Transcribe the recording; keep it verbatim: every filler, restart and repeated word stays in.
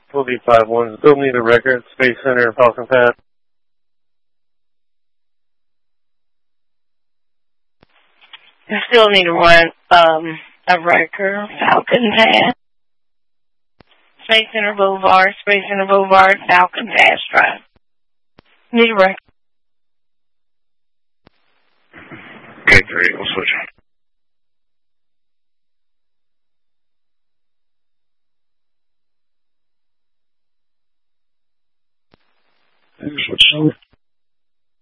We'll be five one. Still need a record. Space Center, Falcon Pad. I still need to run um, a record, Falcon Pad. Space Center Boulevard, Space Center Boulevard, Falcon Pad Drive. Need a record. Okay, great. We'll switch. Switch over.